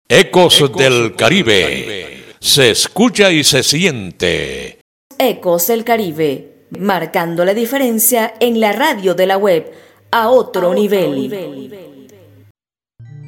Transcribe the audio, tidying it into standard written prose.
Ecos del Caribe. Se escucha y se siente. Ecos del Caribe, marcando la diferencia en la radio de la web a otro nivel.